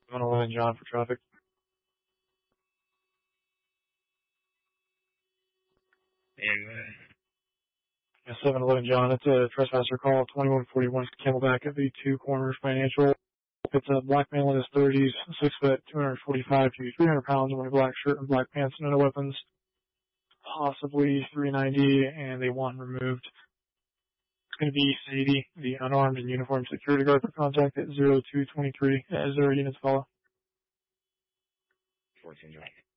711 John for traffic. And 711 John, it's a trespasser call, 2141 Camelback at the Two Corners Financial. It's a black male in his 30s, 6 foot, 245 to 300 pounds, wearing a black shirt and black pants and no weapons. Possibly 390, and they want removed. It's going to be Sadie, the unarmed and uniformed security guard, for contact at 0223 as their units follow. 14 John.